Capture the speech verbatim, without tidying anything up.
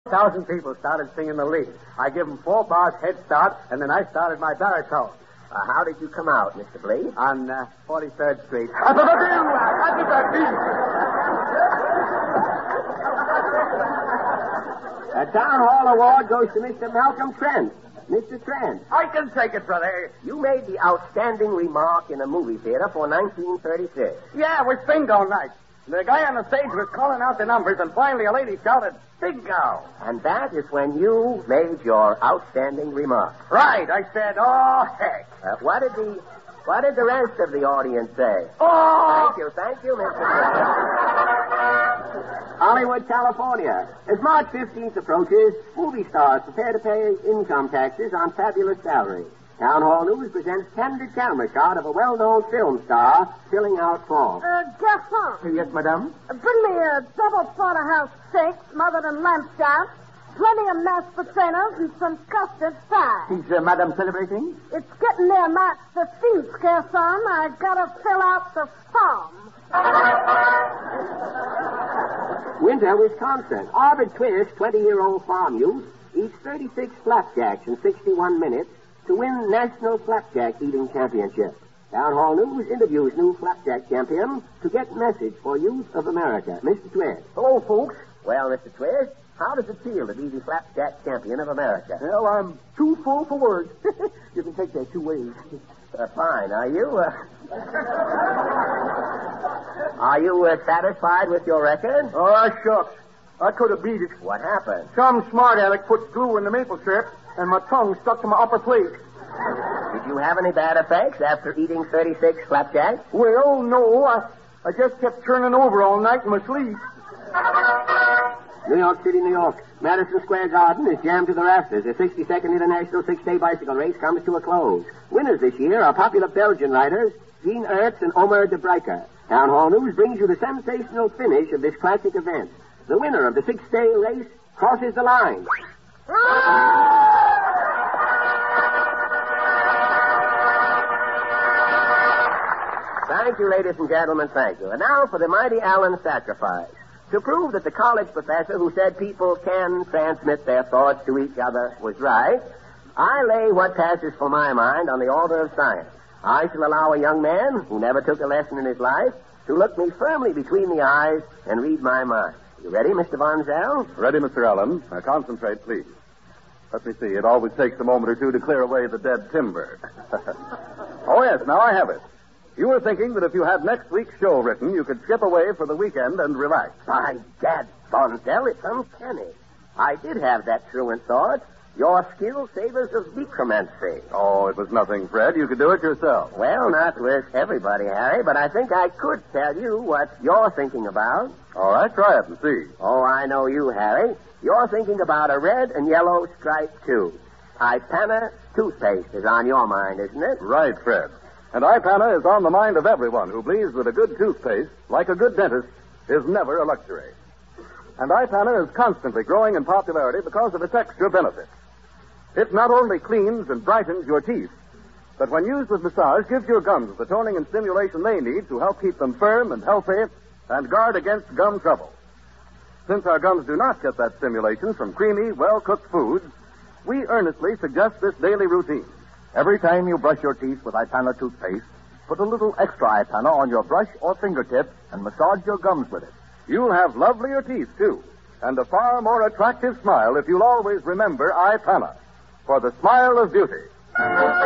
thousand people started singing the lead. I give them four bars head start, and then I started my baritone. Uh, how did you come out, Mister Bleed? On uh, forty-third Street. A town hall award goes to Mister Malcolm Trent. Mister Trent. I can take it, brother. You made the outstanding remark in a movie theater for nineteen thirty-six. Yeah, it was bingo night. The guy on the stage was calling out the numbers, and finally a lady shouted, bingo. And that is when you made your outstanding remark. Right. I said, oh, heck. Uh, what did the what did the rest of the audience say? Oh! Thank you, thank you, Mister Trent. Hollywood, California. As March fifteenth approaches, movie stars prepare to pay income taxes on fabulous salaries. Town Hall News presents candid camera shot of a well-known film star filling out forms. Uh, Garçon. Yes, madame? Uh, bring me a double porterhouse steak smothered in lamb chops, plenty of mashed potatoes, and some custard pie. Is uh, madame celebrating? It's getting near March fifteenth, Garçon. I gotta fill out the form. Winter, Wisconsin. Arbor Twist, twenty-year-old farm youth, eats thirty-six flapjacks in sixty-one minutes to win National Flapjack Eating Championship. Town Hall News interviews new flapjack champion to get message for youth of America. Mister Twist. Hello, folks. Well, Mister Twist, how does it feel to be the flapjack champion of America? Well, I'm too full for words. You can take that two ways. Uh, fine. Are you, uh... Are you uh, satisfied with your record? Oh, shucks. I could have beat it. What happened? Some smart aleck put glue in the maple syrup, and my tongue stuck to my upper plate. Did you have any bad effects after eating thirty-six flapjacks? Well, no. I, I just kept turning over all night in my sleep. New York City, New York. Madison Square Garden is jammed to the rafters. The sixty-second International Six-Day Bicycle Race comes to a close. Winners this year are popular Belgian riders Jean Ertz and Omer de Breiker. Town Hall News brings you the sensational finish of this classic event. The winner of the six-day race crosses the line. Thank you, ladies and gentlemen, thank you. And now for the mighty Allen sacrifice. To prove that the college professor who said people can transmit their thoughts to each other was right, I lay what passes for my mind on the altar of science. I shall allow a young man who never took a lesson in his life to look me firmly between the eyes and read my mind. You ready, Mister Von Zell? Ready, Mister Allen. Now, concentrate, please. Let me see. It always takes a moment or two to clear away the dead timber. Oh, yes, now I have it. You were thinking that if you had next week's show written, you could skip away for the weekend and relax. By Dad, Von Zell, it's uncanny. I did have that truant thought. Your skill savors of decremency. Oh, it was nothing, Fred. You could do it yourself. Well, not with everybody, Harry, but I think I could tell you what you're thinking about. All right, try it and see. Oh, I know you, Harry. You're thinking about a red and yellow striped tube. Ipana toothpaste is on your mind, isn't it? Right, Fred. And Ipana is on the mind of everyone who believes that a good toothpaste, like a good dentist, is never a luxury. And Ipana is constantly growing in popularity because of its extra benefits. It not only cleans and brightens your teeth, but when used with massage, gives your gums the toning and stimulation they need to help keep them firm and healthy and guard against gum trouble. Since our gums do not get that stimulation from creamy, well-cooked foods, we earnestly suggest this daily routine. Every time you brush your teeth with Ipana toothpaste, put a little extra Ipana on your brush or fingertip and massage your gums with it. You'll have lovelier teeth, too, and a far more attractive smile if you'll always remember Ipana for the smile of beauty.